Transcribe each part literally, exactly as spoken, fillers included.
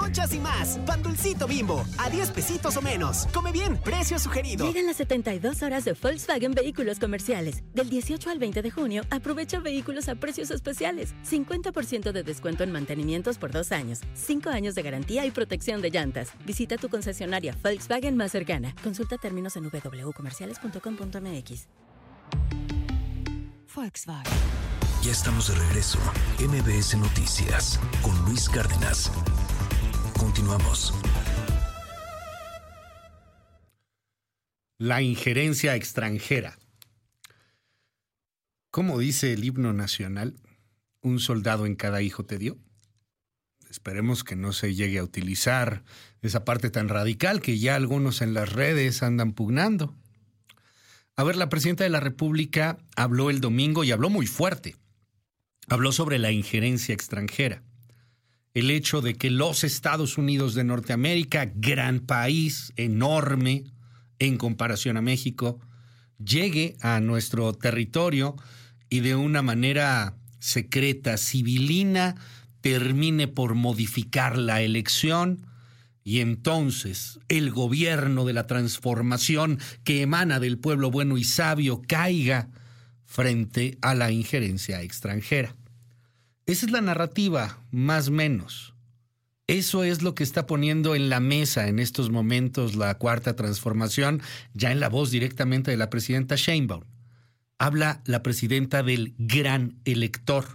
conchas y más. Pan Dulcito Bimbo, a diez pesitos o menos. Come bien, precio sugerido. Llegan las setenta y dos horas de Volkswagen Vehículos Comerciales. Del dieciocho al veinte de junio, aprovecha vehículos a precios especiales. cincuenta por ciento de descuento en mantenimientos por dos años. cinco años de garantía y protección de llantas. Visita tu concesionaria Volkswagen más cercana. Consulta términos en w w w punto comerciales punto com punto m x. Volkswagen. Ya estamos de regreso. M B S Noticias con Luis Cárdenas. Continuamos. La injerencia extranjera. ¿Cómo dice el himno nacional? Un soldado en cada hijo te dio. Esperemos que no se llegue a utilizar esa parte tan radical que ya algunos en las redes andan pugnando. A ver, la presidenta de la República habló el domingo y habló muy fuerte. Habló sobre la injerencia extranjera. El hecho de que los Estados Unidos de Norteamérica, gran país, enorme en comparación a México, llegue a nuestro territorio y de una manera secreta, civilina, termine por modificar la elección y entonces el gobierno de la transformación que emana del pueblo bueno y sabio caiga frente a la injerencia extranjera. Esa es la narrativa, más o menos. Eso es lo que está poniendo en la mesa en estos momentos la Cuarta Transformación, ya en la voz directamente de la presidenta Sheinbaum. Habla la presidenta del gran elector,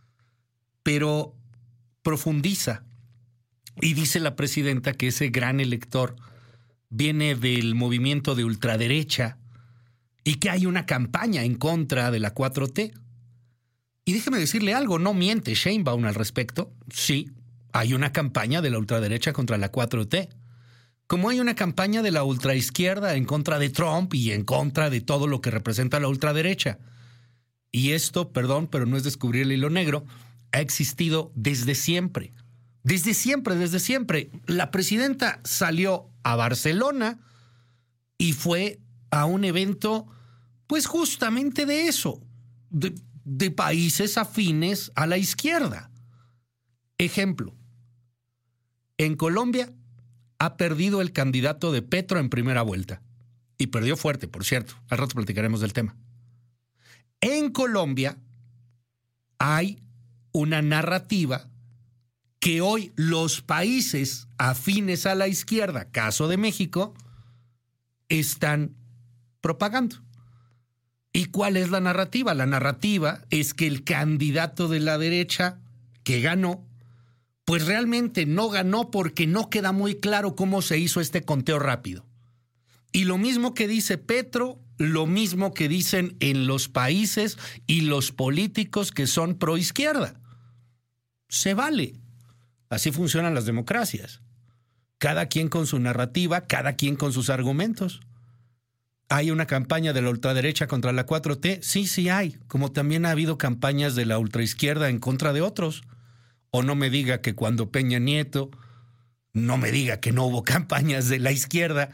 pero profundiza y dice la presidenta que ese gran elector viene del movimiento de ultraderecha y que hay una campaña en contra de la cuatro T. Y déjeme decirle algo, no miente Sheinbaum al respecto. Sí, hay una campaña de la ultraderecha contra la cuatro T. Como hay una campaña de la ultraizquierda en contra de Trump y en contra de todo lo que representa la ultraderecha. Y esto, perdón, pero no es descubrir el hilo negro, ha existido desde siempre. Desde siempre, desde siempre. La presidenta salió a Barcelona y fue a un evento, pues justamente de eso, de, de países afines a la izquierda. Ejemplo, en Colombia ha perdido el candidato de Petro en primera vuelta. Y perdió fuerte, por cierto. Al rato platicaremos del tema. En Colombia hay una narrativa que hoy los países afines a la izquierda, caso de México, están propagando. ¿Y cuál es la narrativa? La narrativa es que el candidato de la derecha que ganó, pues realmente no ganó porque no queda muy claro cómo se hizo este conteo rápido. Y lo mismo que dice Petro, lo mismo que dicen en los países y los políticos que son proizquierda. Se vale. Así funcionan las democracias. Cada quien con su narrativa, cada quien con sus argumentos. ¿Hay una campaña de la ultraderecha contra la cuatro T? Sí, sí hay. Como también ha habido campañas de la ultraizquierda en contra de otros. O no me diga que cuando Peña Nieto, no me diga que no hubo campañas de la izquierda.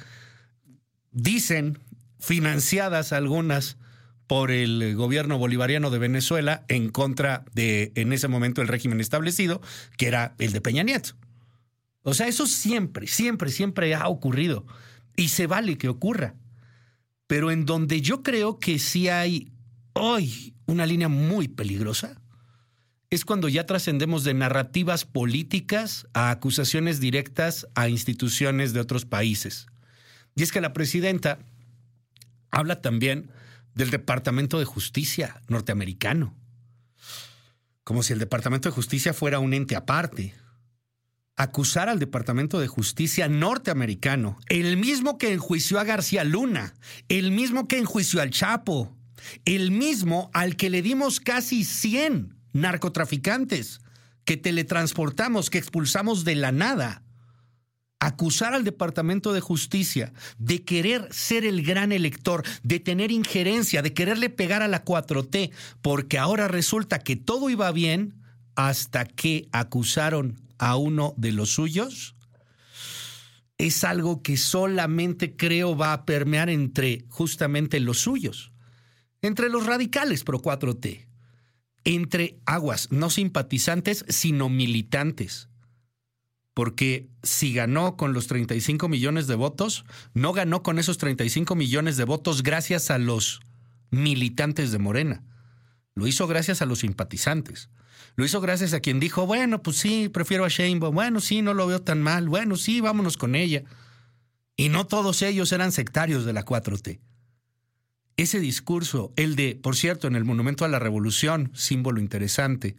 Dicen, financiadas algunas por el gobierno bolivariano de Venezuela en contra de, en ese momento, el régimen establecido, que era el de Peña Nieto. O sea, eso siempre, siempre, siempre ha ocurrido. Y se vale que ocurra. Pero en donde yo creo que sí hay hoy una línea muy peligrosa es cuando ya trascendemos de narrativas políticas a acusaciones directas a instituciones de otros países. Y es que la presidenta habla también del Departamento de Justicia norteamericano, como si el Departamento de Justicia fuera un ente aparte. Acusar al Departamento de Justicia norteamericano, el mismo que enjuició a García Luna, el mismo que enjuició al Chapo, el mismo al que le dimos casi cien narcotraficantes, que teletransportamos, que expulsamos de la nada. Acusar al Departamento de Justicia de querer ser el gran elector, de tener injerencia, de quererle pegar a la cuatro T, porque ahora resulta que todo iba bien hasta que acusaron a uno de los suyos, es algo que solamente creo va a permear entre justamente los suyos, entre los radicales pro cuatro T, entre aguas no simpatizantes, sino militantes. porque si ganó con los treinta y cinco millones de votos, no ganó con esos treinta y cinco millones de votos gracias a los militantes de Morena. Lo hizo gracias a los simpatizantes. Lo hizo gracias a quien dijo, bueno, pues sí, prefiero a Sheinbaum. Bueno, sí, no lo veo tan mal. Bueno, sí, vámonos con ella. Y no todos ellos eran sectarios de la cuatro T. Ese discurso, el de, por cierto, en el Monumento a la Revolución, símbolo interesante,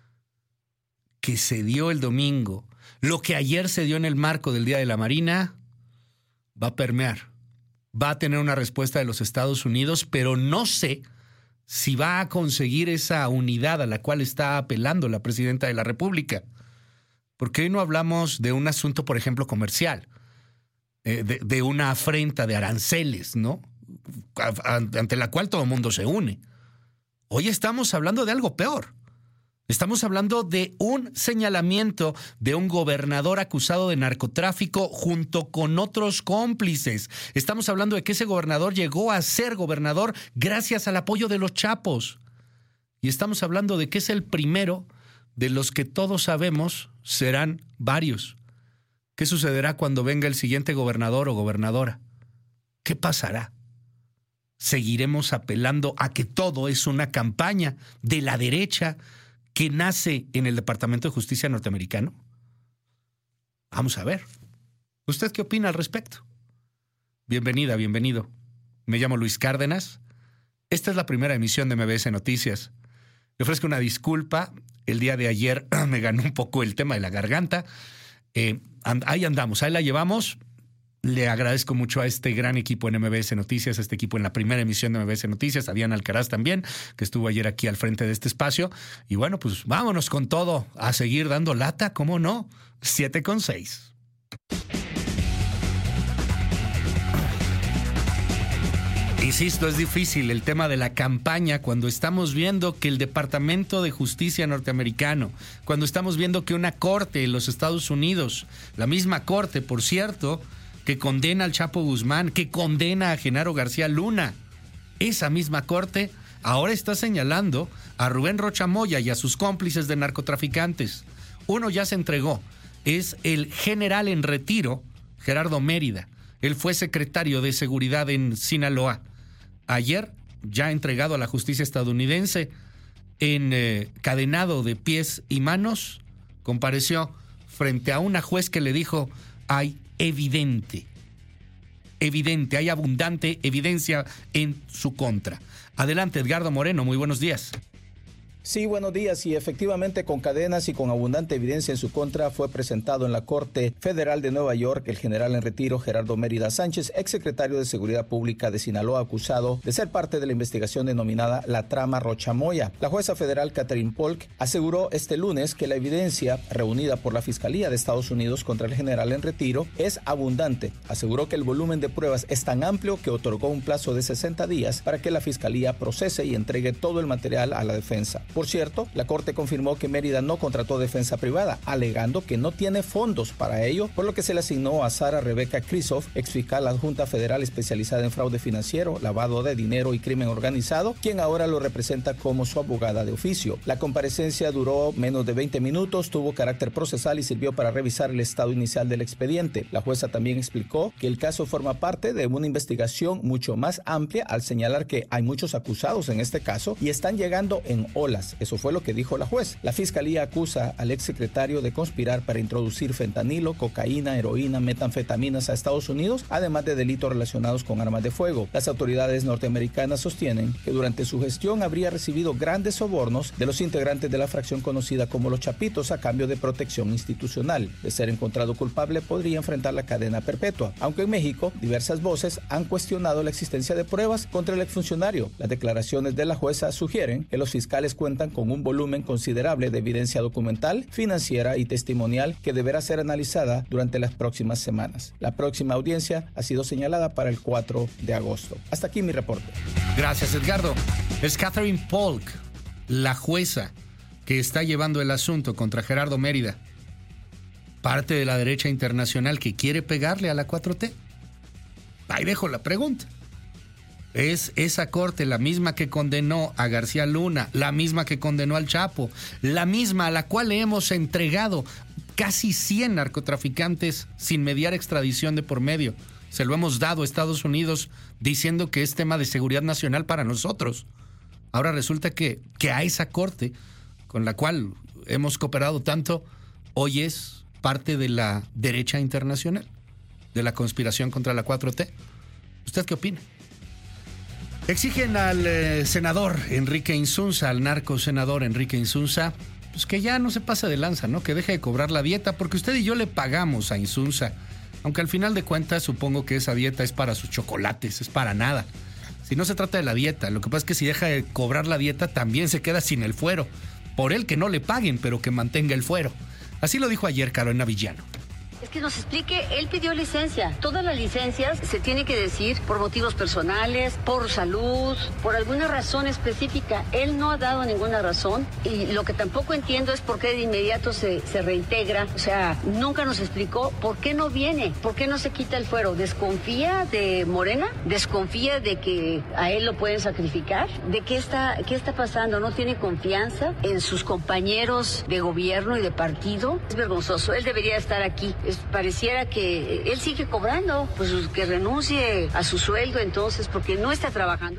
que se dio el domingo, lo que ayer se dio en el marco del Día de la Marina, va a permear. Va a tener una respuesta de los Estados Unidos, pero no sé si va a conseguir esa unidad a la cual está apelando la presidenta de la República. Porque hoy no hablamos de un asunto, por ejemplo, comercial, eh, de, de una afrenta de aranceles, ¿no? Ante la cual todo el mundo se une. Hoy estamos hablando de algo peor. Estamos hablando de un señalamiento de un gobernador acusado de narcotráfico junto con otros cómplices. Estamos hablando de que ese gobernador llegó a ser gobernador gracias al apoyo de los chapos. Y estamos hablando de que es el primero de los que todos sabemos serán varios. ¿Qué sucederá cuando venga el siguiente gobernador o gobernadora? ¿Qué pasará? ¿Seguiremos apelando a que todo es una campaña de la derecha que nace en el Departamento de Justicia norteamericano? Vamos a ver. ¿Usted qué opina al respecto? Bienvenida, bienvenido. Me llamo Luis Cárdenas. Esta es la primera emisión de M B S Noticias. Le ofrezco una disculpa. El día de ayer me ganó un poco el tema de la garganta. Eh, and, ahí andamos, ahí la llevamos. Le agradezco mucho a este gran equipo en M B S Noticias, a este equipo en la primera emisión de M B S Noticias, a Diana Alcaraz también, que estuvo ayer aquí al frente de este espacio. Y bueno, pues vámonos con todo, a seguir dando lata, ¿cómo no? siete con seis. Insisto, es difícil el tema de la campaña cuando estamos viendo que el Departamento de Justicia norteamericano, cuando estamos viendo que una corte en los Estados Unidos, la misma corte, por cierto, que condena al Chapo Guzmán, que condena a Genaro García Luna, esa misma corte ahora está señalando a Rubén Rocha Moya y a sus cómplices de narcotraficantes. Uno ya se entregó, es el general en retiro, Gerardo Mérida. Él fue secretario de Seguridad en Sinaloa. Ayer, ya entregado a la justicia estadounidense, encadenado de pies y manos, compareció frente a una juez que le dijo, hay evidente, evidente, hay abundante evidencia en su contra. Adelante, Edgardo Moreno, muy buenos días. Sí, buenos días. Y efectivamente, con cadenas y con abundante evidencia en su contra, fue presentado en la Corte Federal de Nueva York el general en retiro Gerardo Mérida Sánchez, exsecretario de Seguridad Pública de Sinaloa, acusado de ser parte de la investigación denominada la trama Rocha Moya. La jueza federal Katherine Polk aseguró este lunes que la evidencia reunida por la Fiscalía de Estados Unidos contra el general en retiro es abundante. Aseguró que el volumen de pruebas es tan amplio que otorgó un plazo de sesenta días para que la Fiscalía procese y entregue todo el material a la defensa. Por cierto, la Corte confirmó que Mérida no contrató defensa privada, alegando que no tiene fondos para ello, por lo que se le asignó a Sara Rebeca Krisoff, exfiscal adjunta federal especializada en fraude financiero, lavado de dinero y crimen organizado, quien ahora lo representa como su abogada de oficio. La comparecencia duró menos de veinte minutos, tuvo carácter procesal y sirvió para revisar el estado inicial del expediente. La jueza también explicó que el caso forma parte de una investigación mucho más amplia, al señalar que hay muchos acusados en este caso y están llegando en olas. Eso fue lo que dijo la juez. La Fiscalía acusa al exsecretario de conspirar para introducir fentanilo, cocaína, heroína, metanfetaminas a Estados Unidos, además de delitos relacionados con armas de fuego. Las autoridades norteamericanas sostienen que durante su gestión habría recibido grandes sobornos de los integrantes de la fracción conocida como los Chapitos a cambio de protección institucional. De ser encontrado culpable, podría enfrentar la cadena perpetua. Aunque en México, diversas voces han cuestionado la existencia de pruebas contra el exfuncionario. Las declaraciones de la jueza sugieren que los fiscales cuentan con un volumen considerable de evidencia documental, financiera y testimonial que deberá ser analizada durante las próximas semanas. La próxima audiencia ha sido señalada para el cuatro de agosto. Hasta aquí mi reporte. Gracias, Edgardo. Es Katherine Polk, la jueza que está llevando el asunto contra Gerardo Mérida, parte de la derecha internacional que quiere pegarle a la cuatro T. Ahí dejo la pregunta. Es esa corte la misma que condenó a García Luna, la misma que condenó al Chapo, la misma a la cual le hemos entregado casi cien narcotraficantes sin mediar extradición de por medio. Se lo hemos dado a Estados Unidos diciendo que es tema de seguridad nacional para nosotros. Ahora resulta que, que a esa corte con la cual hemos cooperado tanto, hoy es parte de la derecha internacional, de la conspiración contra la cuatro T. ¿Usted qué opina? Exigen al eh, senador Enrique Insunza, al narco senador Enrique Insunza, pues que ya no se pase de lanza, ¿no? Que deje de cobrar la dieta, porque usted y yo le pagamos a Insunza. Aunque al final de cuentas supongo que esa dieta es para sus chocolates, es para nada. Si no se trata de la dieta, lo que pasa es que si deja de cobrar la dieta también se queda sin el fuero. Por él que no le paguen, pero que mantenga el fuero. Así lo dijo ayer Carolina Villano. Es que nos explique, él pidió licencia. Todas las licencias se tiene que decir por motivos personales, por salud, por alguna razón específica. Él no ha dado ninguna razón y lo que tampoco entiendo es por qué de inmediato se, se reintegra. O sea, nunca nos explicó por qué no viene, por qué no se quita el fuero. ¿Desconfía de Morena? ¿Desconfía de que a él lo pueden sacrificar? ¿De qué está, qué está pasando? ¿No tiene confianza en sus compañeros de gobierno y de partido? Es vergonzoso, él debería estar aquí. Pareciera que él sigue cobrando, pues que renuncie a su sueldo entonces, porque no está trabajando.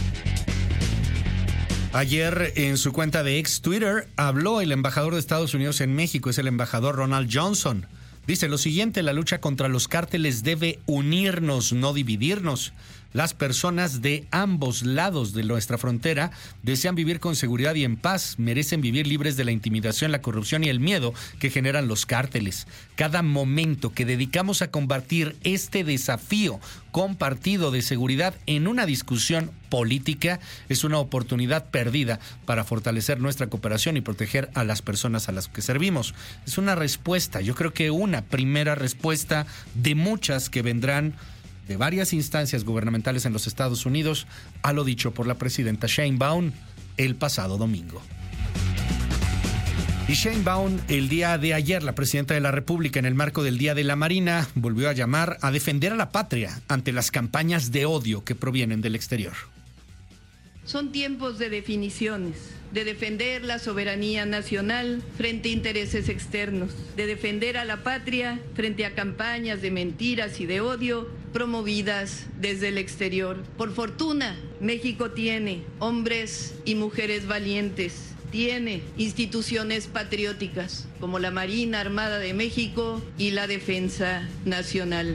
Ayer en su cuenta de ex Twitter habló el embajador de Estados Unidos en México, es el embajador Ronald Johnson. Dice lo siguiente: la lucha contra los cárteles debe unirnos, no dividirnos. Las personas de ambos lados de nuestra frontera desean vivir con seguridad y en paz, merecen vivir libres de la intimidación, la corrupción y el miedo que generan los cárteles. Cada momento que dedicamos a combatir este desafío compartido de seguridad en una discusión política es una oportunidad perdida para fortalecer nuestra cooperación y proteger a las personas a las que servimos. Es una respuesta, yo creo que una primera respuesta de muchas que vendrán de varias instancias gubernamentales en los Estados Unidos a lo dicho por la presidenta Sheinbaum el pasado domingo. Y Sheinbaum, el día de ayer, la presidenta de la República, en el marco del Día de la Marina, volvió a llamar a defender a la patria ante las campañas de odio que provienen del exterior. Son tiempos de definiciones, de defender la soberanía nacional frente a intereses externos, de defender a la patria frente a campañas de mentiras y de odio promovidas desde el exterior. Por fortuna, México tiene hombres y mujeres valientes, tiene instituciones patrióticas como la Marina Armada de México y la Defensa Nacional.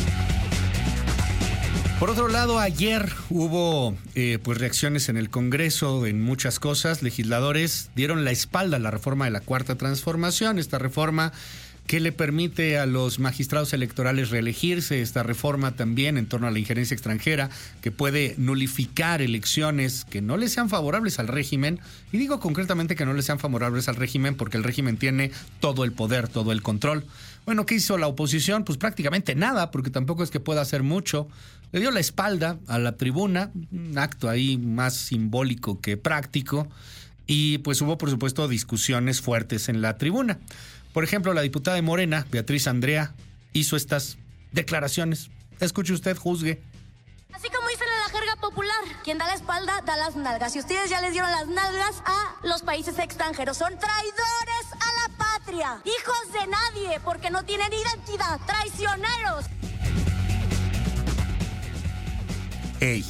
Por otro lado, ayer hubo eh, pues reacciones en el Congreso en muchas cosas. Legisladores dieron la espalda a la reforma de la Cuarta Transformación, esta reforma que le permite a los magistrados electorales reelegirse, esta reforma también en torno a la injerencia extranjera que puede nulificar elecciones que no le sean favorables al régimen, y digo concretamente que no le sean favorables al régimen porque el régimen tiene todo el poder, todo el control. Bueno, ¿qué hizo la oposición? Pues prácticamente nada, porque tampoco es que pueda hacer mucho. Le dio la espalda a la tribuna, un acto ahí más simbólico que práctico, y pues hubo por supuesto discusiones fuertes en la tribuna. Por ejemplo, la diputada de Morena, Beatriz Andrea, hizo estas declaraciones. Escuche usted, juzgue. Así como dicen en la jerga popular, quien da la espalda da las nalgas. Y ustedes ya les dieron las nalgas a los países extranjeros. Son traidores a la patria, hijos de nadie, porque no tienen identidad, traicioneros. ¡Ey!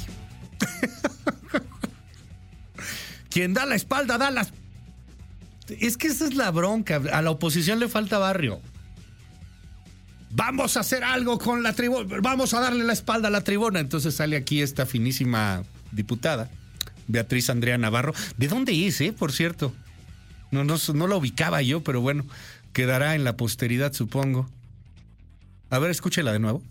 Quien da la espalda da las... Es que esa es la bronca. A la oposición le falta barrio. Vamos a hacer algo con la tribuna. Vamos a darle la espalda a la tribuna. Entonces sale aquí esta finísima diputada, Beatriz Andrea Navarro. ¿De dónde es, eh? Por cierto. No, no, no la ubicaba yo, pero bueno, quedará en la posteridad, supongo. A ver, escúchela de nuevo.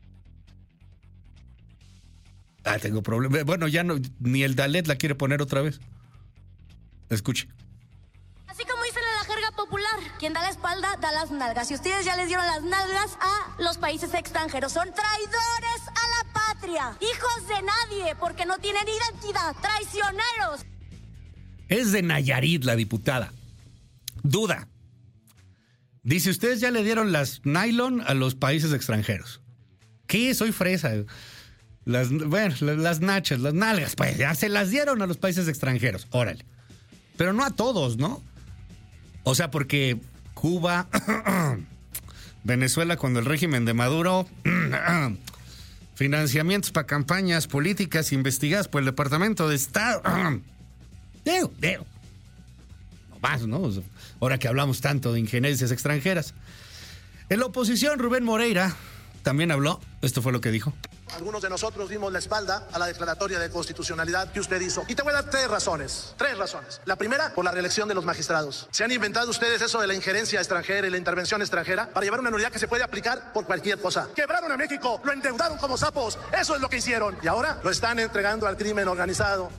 Ah, tengo problema. Bueno, ya no, ni el Dalet la quiere poner otra vez. Escuche. Así como dicen en la jerga popular, quien da la espalda da las nalgas. Y ustedes ya les dieron las nalgas a los países extranjeros. Son traidores a la patria, hijos de nadie, porque no tienen identidad, traicioneros. Es de Nayarit la diputada. Duda. Dice, ustedes ya le dieron las nylon a los países extranjeros. ¿Qué? Soy fresa. Las, bueno, las nachas, las nalgas, pues ya se las dieron a los países extranjeros. Órale. Pero no a todos, ¿no? O sea, porque Cuba, Venezuela cuando el régimen de Maduro, financiamientos para campañas políticas investigadas por el Departamento de Estado. Deo, deo. No más, ¿no? Ahora que hablamos tanto de injerencias extranjeras. En la oposición, Rubén Moreira también habló. Esto fue lo que dijo. Algunos de nosotros dimos la espalda a la declaratoria de constitucionalidad que usted hizo. Y te voy a dar tres razones, tres razones. La primera, por la reelección de los magistrados. ¿Se han inventado ustedes eso de la injerencia extranjera y la intervención extranjera para llevar una nulidad que se puede aplicar por cualquier cosa? Quebraron a México, lo endeudaron como sapos, eso es lo que hicieron. Y ahora lo están entregando al crimen organizado.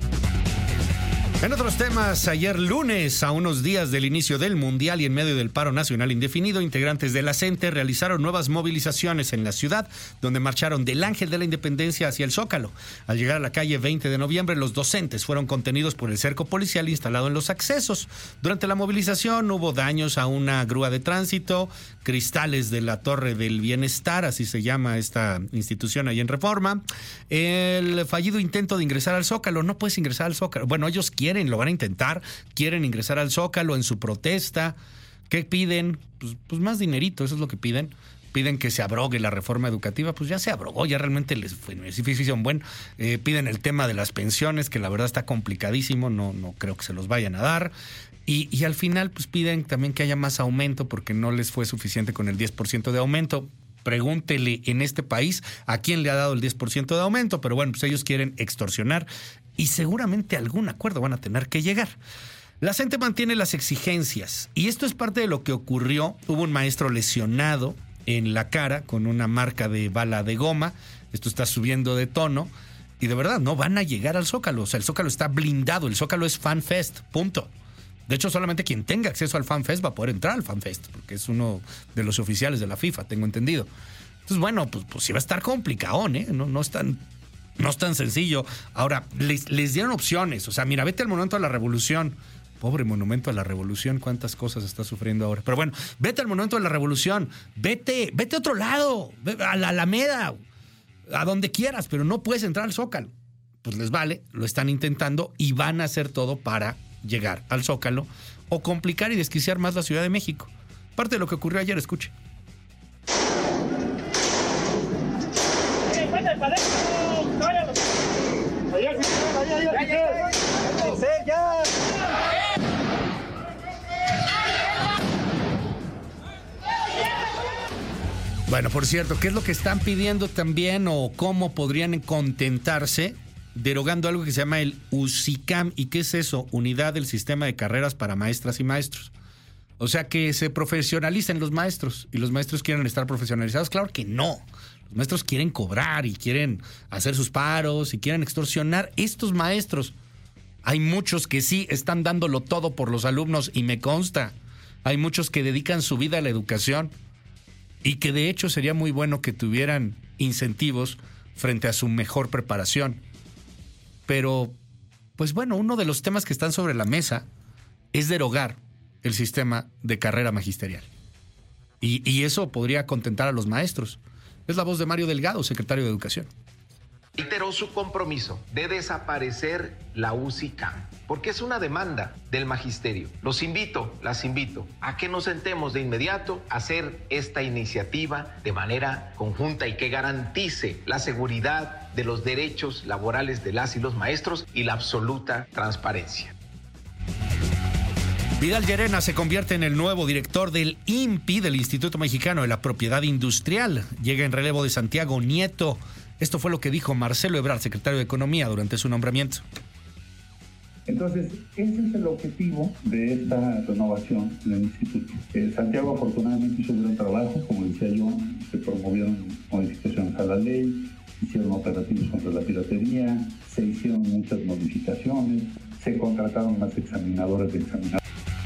En otros temas, ayer lunes, a unos días del inicio del Mundial y en medio del paro nacional indefinido, integrantes de la CENTE realizaron nuevas movilizaciones en la ciudad, donde marcharon del Ángel de la Independencia hacia el Zócalo. Al llegar a la calle veinte de noviembre, los docentes fueron contenidos por el cerco policial instalado en los accesos. Durante la movilización hubo daños a una grúa de tránsito, cristales de la Torre del Bienestar, así se llama esta institución ahí en Reforma. El fallido intento de ingresar al Zócalo, no puedes ingresar al Zócalo. Bueno, ellos quieren Quieren, lo van a intentar, quieren ingresar al Zócalo en su protesta. ¿Qué piden? Pues, pues más dinerito, eso es lo que piden. Piden que se abrogue la reforma educativa, pues ya se abrogó, ya realmente les fue hicieron buen. Eh, piden el tema de las pensiones, que la verdad está complicadísimo, no, no creo que se los vayan a dar. Y, y al final, pues piden también que haya más aumento, porque no les fue suficiente con el diez por ciento de aumento. Pregúntele en este país a quién le ha dado el diez por ciento de aumento, pero bueno, pues ellos quieren extorsionar y seguramente a algún acuerdo van a tener que llegar. La CENTE mantiene las exigencias y esto es parte de lo que ocurrió. Hubo un maestro lesionado en la cara con una marca de bala de goma. Esto está subiendo de tono y de verdad no van a llegar al Zócalo. O sea, el Zócalo está blindado, el Zócalo es FanFest, punto. De hecho, solamente quien tenga acceso al FanFest va a poder entrar al FanFest, porque es uno de los oficiales de la FIFA, tengo entendido. Entonces, bueno, pues, pues sí va a estar complicado, ¿eh? No, no, es tan, no es tan sencillo. Ahora, les, les dieron opciones. O sea, mira, vete al Monumento a la Revolución. Pobre Monumento a la Revolución, cuántas cosas está sufriendo ahora. Pero bueno, vete al Monumento a la Revolución. Vete, vete a otro lado, a la Alameda, a donde quieras, pero no puedes entrar al Zócalo. Pues les vale, lo están intentando y van a hacer todo para llegar al Zócalo o complicar y desquiciar más la Ciudad de México. Parte de lo que ocurrió ayer, escuche. Bueno, por cierto, ¿qué es lo que están pidiendo también o cómo podrían contentarse? Derogando algo que se llama el USICAM. ¿Y qué es eso? Unidad del Sistema de Carreras para Maestras y Maestros. O sea, que se profesionalicen los maestros. ¿Y los maestros quieren estar profesionalizados? Claro que no. Los maestros quieren cobrar y quieren hacer sus paros y quieren extorsionar. Estos maestros, hay muchos que sí están dándolo todo por los alumnos y me consta. Hay muchos que dedican su vida a la educación y que de hecho sería muy bueno que tuvieran incentivos frente a su mejor preparación. Pero, pues bueno, uno de los temas que están sobre la mesa es derogar el sistema de carrera magisterial. Y, y eso podría contentar a los maestros. Es la voz de Mario Delgado, secretario de Educación. Reiteró su compromiso de desaparecer la USICAM, porque es una demanda del magisterio. Los invito, las invito, a que nos sentemos de inmediato a hacer esta iniciativa de manera conjunta y que garantice la seguridad de los derechos laborales de las y los maestros y la absoluta transparencia. Vidal Llerena se convierte en el nuevo director del I N P I, del Instituto Mexicano de la Propiedad Industrial. Llega en relevo de Santiago Nieto. Esto fue lo que dijo Marcelo Ebrard, secretario de Economía, durante su nombramiento. Entonces, ese es el objetivo de esta renovación del instituto. Eh, Santiago afortunadamente hizo un gran trabajo, como decía yo, se promovieron modificaciones a la ley, hicieron operativos contra la piratería, se hicieron muchas modificaciones, se contrataron más examinadores de examinadores.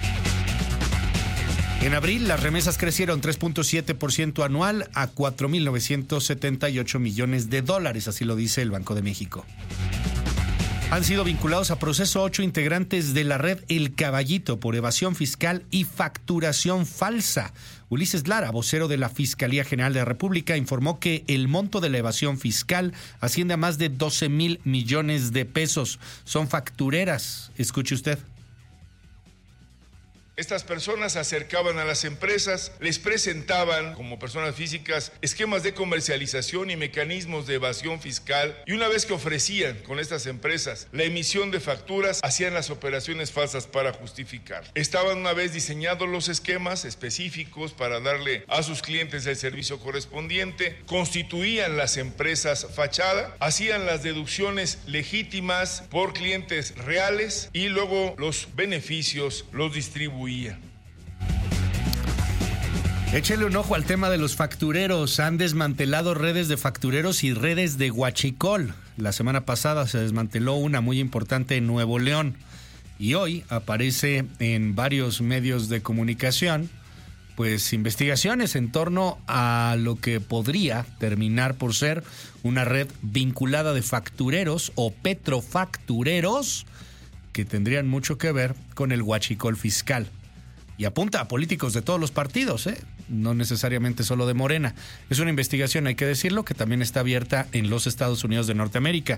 En abril, las remesas crecieron tres punto siete por ciento anual a cuatro mil novecientos setenta y ocho millones de dólares, así lo dice el Banco de México. Han sido vinculados a proceso ocho integrantes de la red El Caballito por evasión fiscal y facturación falsa. Ulises Lara, vocero de la Fiscalía General de la República, informó que el monto de la evasión fiscal asciende a más de doce mil millones de pesos. Son factureras. Escuche usted. Estas personas se acercaban a las empresas, les presentaban como personas físicas esquemas de comercialización y mecanismos de evasión fiscal, y una vez que ofrecían con estas empresas la emisión de facturas, hacían las operaciones falsas para justificar. Estaban una vez diseñados los esquemas específicos para darle a sus clientes el servicio correspondiente, constituían las empresas fachada, hacían las deducciones legítimas por clientes reales y luego los beneficios los distribuían. Échele un ojo al tema de los factureros. Han desmantelado redes de factureros y redes de huachicol. La semana pasada se desmanteló una muy importante en Nuevo León y hoy aparece en varios medios de comunicación pues investigaciones en torno a lo que podría terminar por ser una red vinculada de factureros o petrofactureros que tendrían mucho que ver con el huachicol fiscal. Y apunta a políticos de todos los partidos, ¿eh? No necesariamente solo de Morena. Es una investigación, hay que decirlo, que también está abierta en los Estados Unidos de Norteamérica.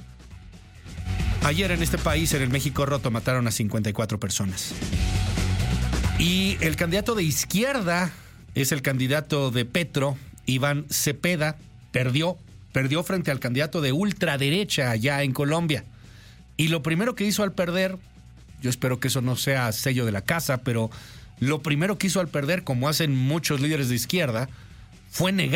Ayer en este país, en el México roto, mataron a cincuenta y cuatro personas. Y el candidato de izquierda es el candidato de Petro, Iván Cepeda, perdió, perdió frente al candidato de ultraderecha allá en Colombia. Y lo primero que hizo al perder, yo espero que eso no sea sello de la casa, pero lo primero que hizo al perder, como hacen muchos líderes de izquierda, fue negar